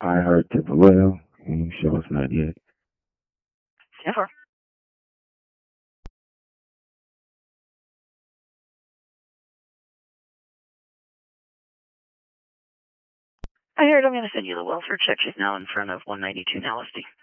I heard Tipperwell. Sure it's not yet. Never. I heard I'm going to send you the welfare check. She's now in front of 192 Nalisty.